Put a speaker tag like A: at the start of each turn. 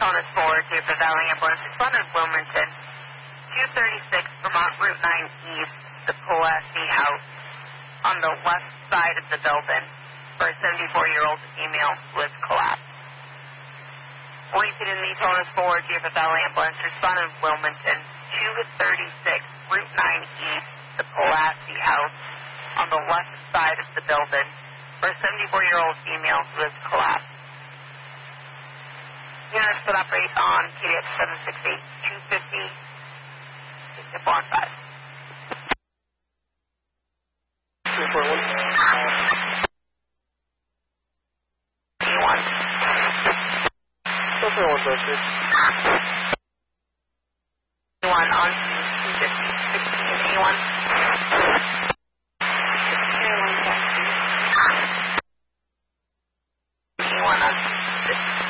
A: Tonis 4, Jupiter Valley Ambulance. Responded Wilmington, 236 Vermont Route 9 East, the Pulaski House, on the left side of the building, for a 74-year-old female who has collapsed. Repeating the Tonis 4, Jupiter Valley Ambulance. Responded Wilmington, 236 Route 9 East, the Pulaski House, on the left side of the building, for a 74-year-old female who has collapsed. Units put operate on KDX 768, 250, 4 on 5.
B: 241.
A: 81.
B: 1,
A: 81 on 250, 16, 81. 81 on 6.